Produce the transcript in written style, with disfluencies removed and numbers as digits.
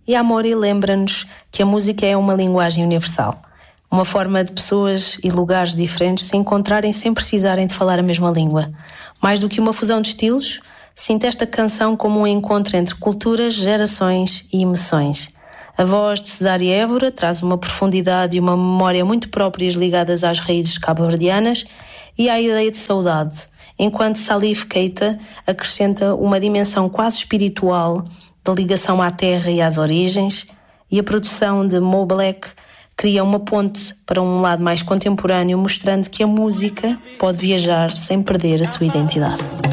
E a Amori lembra-nos que a música é uma linguagem universal, uma forma de pessoas e lugares diferentes se encontrarem sem precisarem de falar a mesma língua. Mais do que uma fusão de estilos, sinto esta canção como um encontro entre culturas, gerações e emoções. A voz de Cesária Évora traz uma profundidade e uma memória muito próprias ligadas às raízes cabo-verdianas e à ideia de saudade, enquanto Salif Keita acrescenta uma dimensão quase espiritual da ligação à terra e às origens, e a produção de Mo Black cria uma ponte para um lado mais contemporâneo, mostrando que a música pode viajar sem perder a sua identidade.